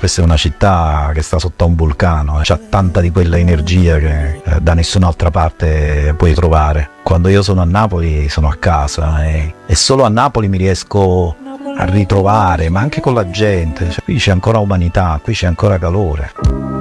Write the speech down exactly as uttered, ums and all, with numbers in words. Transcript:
Questa è una città che sta sotto a un vulcano, c'ha tanta di quella energia che eh, da nessun'altra parte puoi trovare. Quando io sono a Napoli sono a casa e, e solo a Napoli mi riesco a ritrovare, ma anche con la gente. Cioè, qui c'è ancora umanità, qui c'è ancora calore.